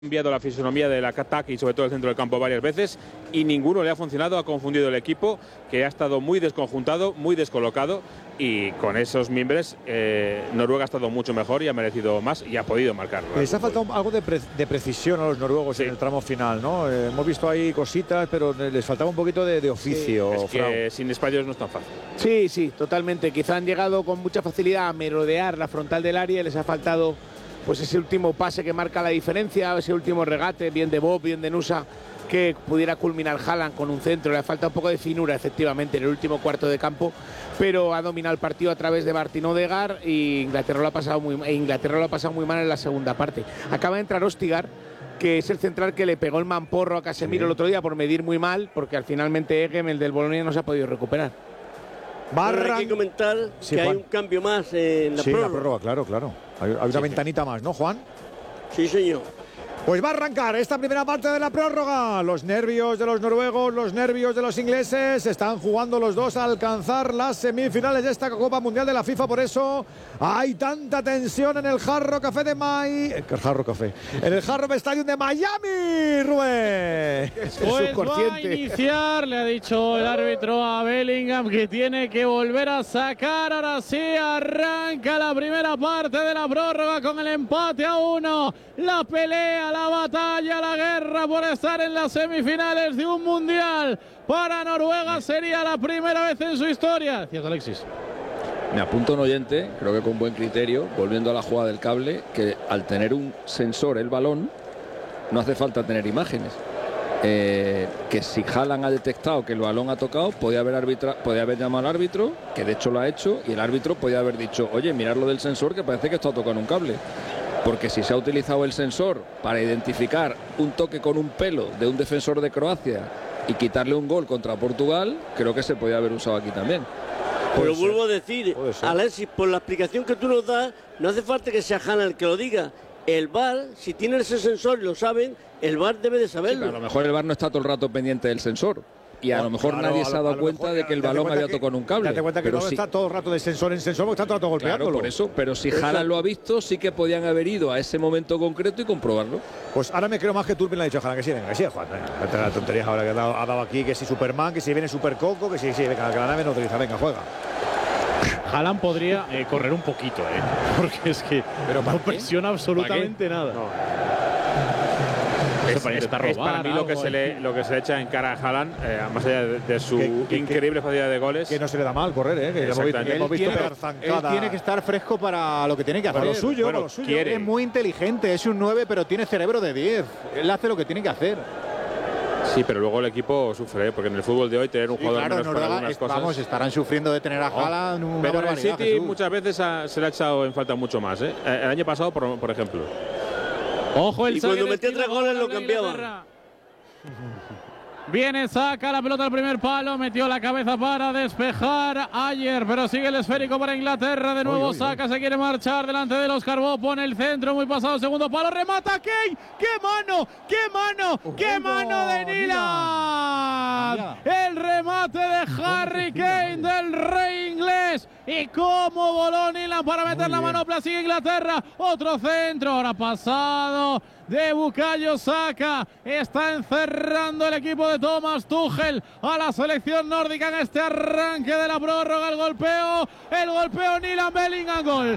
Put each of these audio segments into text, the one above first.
cambiado la fisonomía del ataque y sobre todo el centro del campo varias veces y ninguno le ha funcionado, ha confundido el equipo, que ha estado muy desconjuntado, muy descolocado, y con esos mimbres Noruega ha estado mucho mejor y ha merecido más y ha podido marcar. Les ha faltado algo de precisión a los noruegos en el tramo final, ¿no? Hemos visto ahí cositas, pero les faltaba un poquito de oficio. Sí, es que sin espacios no es tan fácil. Sí, sí, totalmente. Quizá han llegado con mucha facilidad a merodear la frontal del área y les ha faltado pues ese último pase que marca la diferencia, ese último regate, bien de Bob, bien de Nusa, que pudiera culminar Haaland con un centro. Le ha faltado un poco de finura, efectivamente, en el último cuarto de campo, pero ha dominado el partido a través de Martin Odegaard y Inglaterra lo ha pasado muy mal en la segunda parte. Acaba de entrar Østigård, que es el central que le pegó el mamporro a Casemiro el otro día por medir muy mal, porque al finalmente Egem, el del Bolonia, no se ha podido recuperar. Hay que comentar que hay un cambio más en la prórroga. La prórroga, claro. Hay una ventanita más, ¿no, Juan? Sí, señor. Pues va a arrancar esta primera parte de la prórroga. Los nervios de los noruegos, los nervios de los ingleses. Están jugando los dos a alcanzar las semifinales de esta Copa Mundial de la FIFA. Por eso hay tanta tensión en el Hard Rock Café de en el Hard Rock Stadium de Miami, Rubén. Pues va a iniciar, le ha dicho el árbitro a Bellingham que tiene que volver a sacar. Ahora sí arranca la primera parte de la prórroga con el empate a 1. La pelea, la batalla, la guerra por estar en las semifinales de un mundial. Para Noruega sería la primera vez en su historia. Cierto, Alexis. Me apunta un oyente, creo que con buen criterio, volviendo a la jugada del cable, que al tener un sensor el balón, no hace falta tener imágenes. Que si Haaland ha detectado que el balón ha tocado, podía haber llamado al árbitro, que de hecho lo ha hecho, y el árbitro podía haber dicho, oye, mirad lo del sensor, que parece que está tocando un cable. Porque si se ha utilizado el sensor para identificar un toque con un pelo de un defensor de Croacia y quitarle un gol contra Portugal, creo que se podía haber usado aquí también. Pero vuelvo a decir, Alexis, por la explicación que tú nos das, no hace falta que sea Haaland el que lo diga. El VAR, si tiene ese sensor y lo saben, el VAR debe de saberlo. Sí, a lo mejor el VAR no está todo el rato pendiente del sensor. Y a lo mejor nadie se ha dado cuenta de que el balón había tocado en un cable. Date cuenta que no está todo el rato de sensor en sensor, porque está todo el rato golpeándolo. Claro, por eso, pero si Haaland lo ha visto, sí que podían haber ido a ese momento concreto y comprobarlo. Pues ahora me creo más que Turpin le ha dicho a Haaland que sí, venga, que sí, Juan. Venga, la tontería ahora que ha dado aquí, que si Superman, que si viene Super Coco, que sí, venga, que la nave no utiliza, venga, juega. Haaland podría correr un poquito, porque es que no presiona absolutamente nada. No. Es para mí lo que se le echa en cara a Haaland, más allá de su increíble facilidad de goles. Que no se le da mal correr, que hemos visto pegar zancada. Él tiene que estar fresco para lo que tiene que hacer. Para lo suyo, bueno, es muy inteligente, es un 9, pero tiene cerebro de 10. Él hace lo que tiene que hacer. Sí, pero luego el equipo sufre, porque en el fútbol de hoy tener un jugador menos para algunas cosas. Vamos, estarán sufriendo de tener a Haaland. Pero en el City muchas veces se le ha echado en falta mucho más. El año pasado, por ejemplo. Ojo, el y cuando metía 3 goles lo cambiaban. Viene, saca la pelota al primer palo, metió la cabeza para despejar Ayer, pero sigue el esférico para Inglaterra. De nuevo saca, se quiere marchar delante de los Carbó, pone el centro, muy pasado, segundo palo, remata Kane. ¡Qué mano! ¡Qué mano de Nilan! El remate de Harry Kane del rey inglés. Y cómo voló Nilan para meter la manopla, sigue Inglaterra. Otro centro, ahora pasado de Bukayo Saka. Está encerrando el equipo de Thomas Tuchel a la selección nórdica en este arranque de la prórroga. El golpeo Nilan, Bellingham, gol.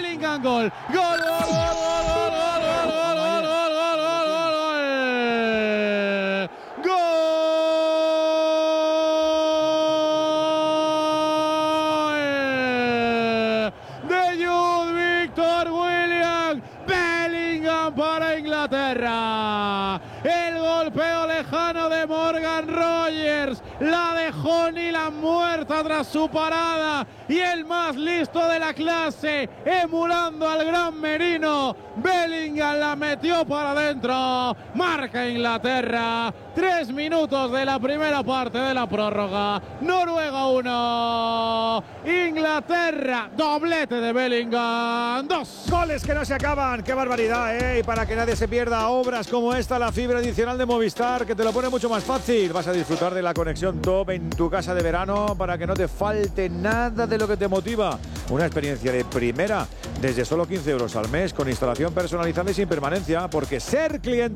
El golpeo lejano de Morgan Rogers la dejó Nilan muerta tras su parada, y el más listo de la clase, emulando al gran Merino, Bellingham la metió para adentro. Marca Inglaterra. 3 minutos de la primera parte de la prórroga. Noruega 1, Inglaterra, doblete de Bellingham, 2. Goles que no se acaban, qué barbaridad, y para que nadie se pierda obras como esta, la fibra adicional de Movistar, que te lo pone mucho más fácil. Vas a disfrutar de la conexión top en tu casa. casa de verano para que no te falte nada de lo que te motiva. Una experiencia de primera desde solo 15 euros al mes con instalación personalizada y sin permanencia, porque ser cliente